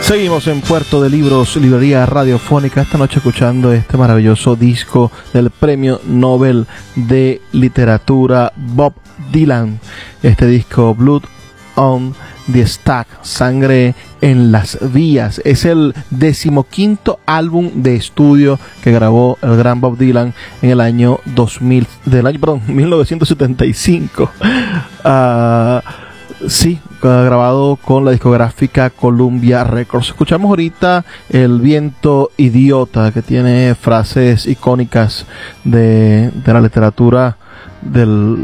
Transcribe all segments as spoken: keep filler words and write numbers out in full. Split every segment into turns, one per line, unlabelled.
Seguimos en Puerto de Libros, librería radiofónica, esta noche escuchando este maravilloso disco del Premio Nobel de Literatura Bob Dylan. Este disco, Blood on the Stack, Sangre en las Vías, es el decimoquinto álbum de estudio que grabó el gran Bob Dylan en el año dos mil, del año, perdón, mil novecientos setenta y cinco. Uh, sí, grabado con la discográfica Columbia Records. Escuchamos ahorita El viento idiota, que tiene frases icónicas de, de la literatura del,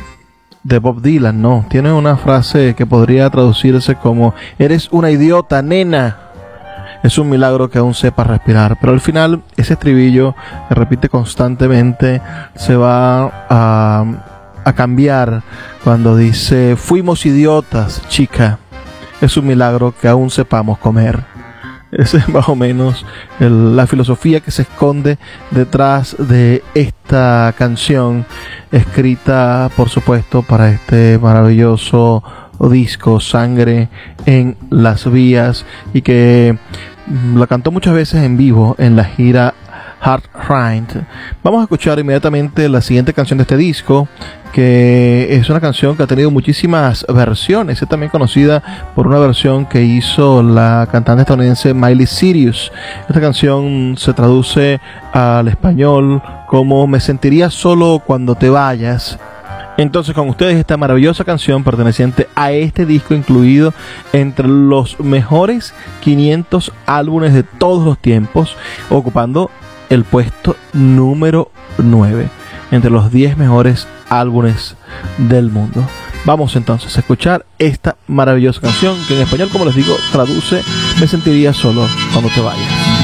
de Bob Dylan, ¿no? Tiene una frase que podría traducirse como: eres una idiota, nena. Es un milagro que aún sepas respirar. Pero al final, ese estribillo que repite constantemente se va a... a cambiar cuando dice: fuimos idiotas, chica, es un milagro que aún sepamos comer. Esa es más o menos el, la filosofía que se esconde detrás de esta canción, escrita por supuesto para este maravilloso disco Sangre en las Vías, y que la cantó muchas veces en vivo en la gira Hard Ride. Vamos a escuchar inmediatamente la siguiente canción de este disco, que es una canción que ha tenido muchísimas versiones. Es también conocida por una versión que hizo la cantante estadounidense Miley Cyrus. Esta canción se traduce al español como: me sentiría solo cuando te vayas. Entonces, con ustedes esta maravillosa canción perteneciente a este disco, incluido entre los mejores quinientos álbumes de todos los tiempos, ocupando el puesto número nueve entre los diez mejores álbumes del mundo. Vamos entonces a escuchar esta maravillosa canción, que en español, como les digo, traduce: me sentiría solo cuando te vayas.